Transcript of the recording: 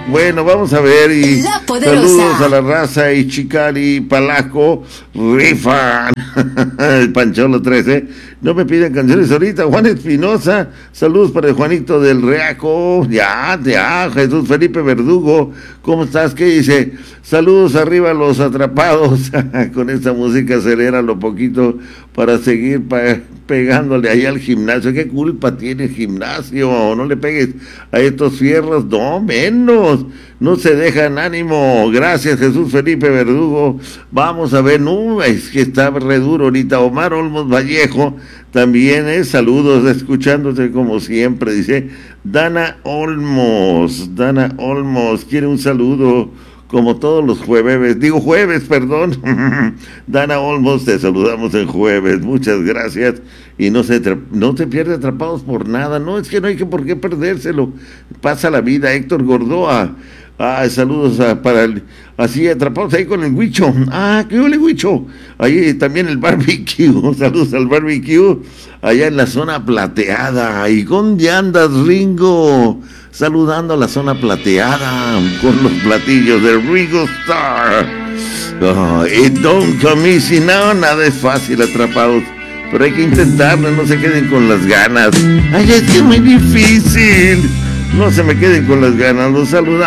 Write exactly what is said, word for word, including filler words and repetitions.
Bueno, vamos a ver y saludos a la raza y Chicari, Palaco, rifan. El Pancholo trece. No me piden canciones ahorita. Juan Espinosa, saludos para el Juanito del Reaco. Ya, ya, Jesús Felipe Verdugo, ¿cómo estás? ¿Qué dice? Saludos arriba a los atrapados. Con esta música acelera lo poquito para seguir pa- pegándole ahí al gimnasio. ¿Qué culpa tiene el gimnasio? No le pegues a estos fierros, no, menos. No se dejan ánimo. Gracias, Jesús Felipe Verdugo. Vamos a ver, no, es que está re duro ahorita. Omar Olmos Vallejo también es saludos, escuchándote como siempre. Dice Dana Olmos, Dana Olmos quiere un saludo como todos los jueves, digo jueves, perdón. Dana Olmos, te saludamos el jueves, muchas gracias. Y no se tra- no te pierdes atrapados por nada, no, es que no hay que por qué perdérselo. Pasa la vida. Héctor Gordoa, ah, saludos a, para el, así atrapados ahí con el Huicho. Ah, ¿qué huele, Huicho? Ahí también el barbecue, saludos al barbecue, allá en la zona plateada. ¿Y dónde andas, Ringo? Saludando a la zona plateada con los platillos de Ringo Starr. Oh, it don't come easy, no, nada es fácil, atrapados. Pero hay que intentarlo, no se queden con las ganas. Ay, es que es muy difícil. No se me queden con las ganas, los saludamos.